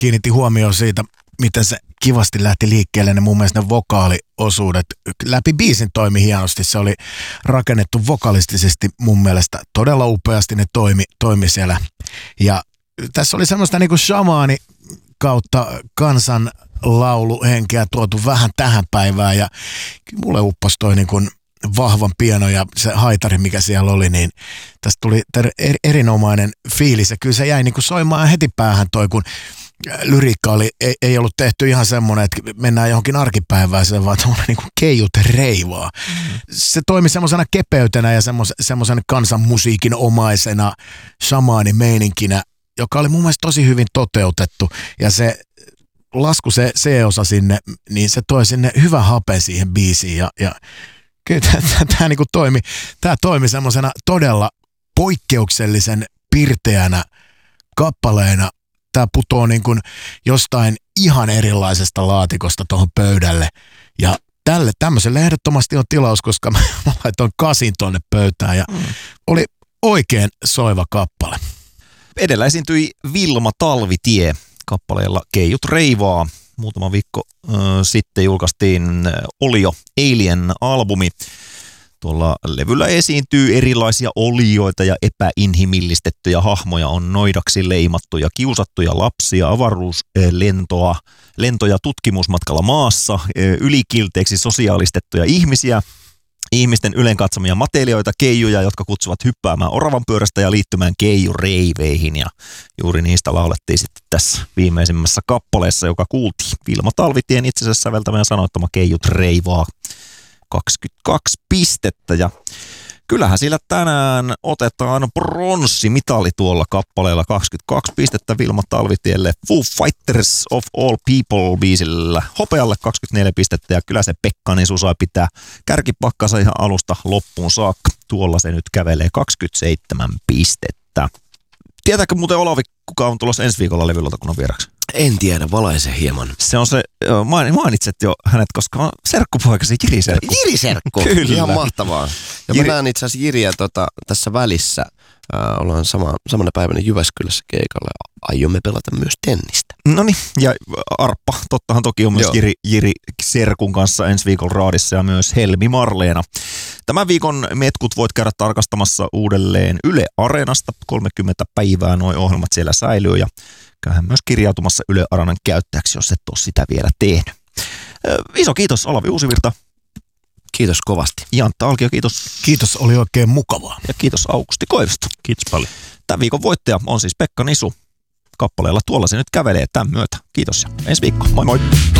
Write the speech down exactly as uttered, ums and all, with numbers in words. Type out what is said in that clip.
kiinnitti huomioon siitä, miten se kivasti lähti liikkeelle, ne mun mielestä ne vokaaliosuudet. Läpi biisin toimi hienosti, se oli rakennettu vokalistisesti mun mielestä todella upeasti, ne toimi, toimi siellä. Ja tässä oli semmoista niinku shamaani kautta kansan lauluhenkeä tuotu vähän tähän päivään ja mulle upposi toi niinku vahvan piano ja se haitari, mikä siellä oli, niin tästä tuli ter- er- erinomainen fiilis ja kyllä se jäi niinku soimaan heti päähän toi, kun lyriikka oli, ei, ei ollut tehty ihan semmoinen, että mennään johonkin arkipäivään, se vaan tommoinen niinku keijut reivaa. Mm-hmm. Se toimi semmoisena kepeytenä ja semmoisen kansanmusiikin omaisena shamaanimeininkinä, joka oli mun mielestä tosi hyvin toteutettu ja se lasku se C-osa sinne, niin se toi sinne hyvä hape siihen biisiin ja, ja kyllä tämä niinku toimi, tää toimi semmoisena todella poikkeuksellisen pirteänä kappaleena. Tämä putoo niin kuin jostain ihan erilaisesta laatikosta tuohon pöydälle ja tälle tämmöiselle ehdottomasti on tilaus, koska mä, mä laitoin kasin tuonne pöytään ja mm. oli oikein soiva kappale. Edellä esiintyi Vilma Talvitie kappaleella Keijut reivaa. Muutama viikko äh, sitten julkaistiin Olio Alien-albumi. Tuolla levyllä esiintyy erilaisia olioita ja epäinhimillistettyjä hahmoja. On noidaksi leimattuja, kiusattuja lapsia, avaruuslentoa, lentoja tutkimusmatkalla maassa, ylikilteeksi sosiaalistettuja ihmisiä, ihmisten ylenkatsomia matelioita, keijuja, jotka kutsuvat hyppäämään oravan pyörästä ja liittymään keijureiveihin. Ja juuri niistä laulettiin sitten tässä viimeisimmässä kappaleessa, joka kuultiin. Vilma Talvitien itse asiassa säveltämä ja sanoittama Keijut reivaa. kaksikymmentäkaksi pistettä ja kyllähän sillä tänään otetaan pronssimitali tuolla kappaleella. Kaksikymmentäkaksi pistettä Vilma Talvitielle Foo Fighters of All People -biisillä. Hopealle kaksikymmentäneljä pistettä ja kyllä se Pekka Nisu saa pitää kärkipakkansa ihan alusta loppuun saakka. Tuolla se nyt kävelee kaksikymmentäseitsemän pistettä. Tietääkö muuten Olavi, kuka on tulossa ensi viikolla levylautakunnan vieraksi? En tiedä, valaise hieman. Se on se, mainitset jo hänet, koska on serkkupoikasi Jiri Serkku. Jiri Serkku, Kyllä. Ihan mahtavaa. Ja Jiri. Mä näen itse asiassa Jiriä tota, tässä välissä. Äh, ollaan sama, samana päivänä Jyväskylässä keikalla ja aiomme pelata myös tennistä. Noniin, ja Arppa, tottahan toki on myös Jiri, Jiri Serkun kanssa ensi viikolla raadissa ja myös Helmi Marleena. Tämän viikon metkut voit käydä tarkastamassa uudelleen Yle Areenasta. kolmekymmentä päivää nuo ohjelmat siellä säilyy ja käyhän myös kirjautumassa Yle Areenan käyttäjäksi, jos et ole sitä vielä tehnyt. Iso kiitos Olavi Uusivirta. Kiitos kovasti. Jantta Alkio, kiitos. Kiitos, oli oikein mukavaa. Ja kiitos Aukusti Koivisto. Kiitos paljon. Tämän viikon voittaja on siis Pekka Nisu. Kappaleella Tuolla se nyt kävelee tämän myötä. Kiitos ja ensi viikko. Moi moi.